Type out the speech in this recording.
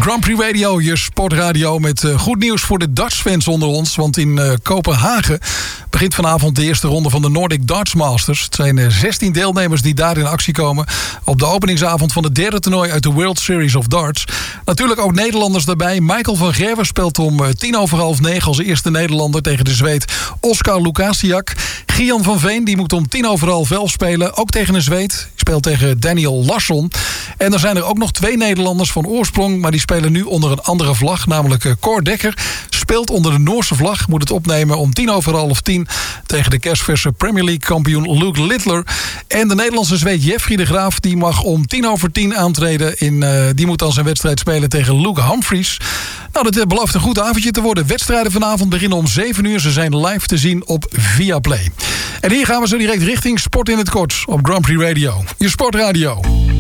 Grand Prix Radio, je sportradio met goed nieuws voor de dartsfans onder ons. Want in Kopenhagen begint vanavond de eerste ronde van de Nordic Darts Masters. Het zijn 16 deelnemers die daar in actie komen op de openingsavond van het derde toernooi uit de World Series of Darts. Natuurlijk ook Nederlanders daarbij. Michael van Gerwen speelt om 9:10 als eerste Nederlander tegen de Zweed Oskar Lukasiak. Gian van Veen die moet om 10:11 spelen, ook tegen een Zweed. Die speelt tegen Daniel Larsson. En er zijn er ook nog 2 Nederlanders van oorsprong, maar die spelen nu onder een andere vlag, namelijk Cor Dekker speelt onder de Noorse vlag, moet het opnemen om 10:10 tegen de kerstverse Premier League kampioen Luke Littler. En de Nederlandse Zweed Jeffrey de Graaf die mag om 10:10 aantreden. Die moet dan zijn wedstrijd spelen tegen Luke Humphries. Nou, dat belooft een goed avondje te worden. Wedstrijden vanavond beginnen om 7 uur. Ze zijn live te zien op Viaplay. En hier gaan we zo direct richting Sport in het Kort op Grand Prix Radio. Je sportradio.